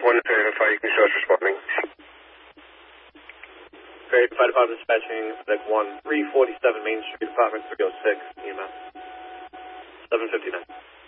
1 to identify, you can show us responding. Great, Fire Department dispatching deck 1, 347 Main Street, apartment 306, EMS. 759.